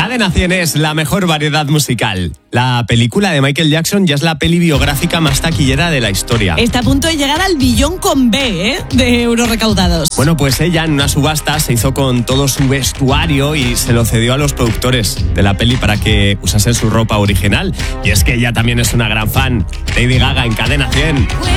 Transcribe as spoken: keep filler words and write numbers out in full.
Cadena cien es la mejor variedad musical. La película de Michael Jackson ya es la peli biográfica más taquillera de la historia. Está a punto de llegar al billón con B, ¿eh? De euros recaudados. Bueno, pues ella en una subasta se hizo con todo su vestuario y se lo cedió a los productores de la peli para que usasen su ropa original. Y es que ella también es una gran fan. Lady Gaga en Cadena cien.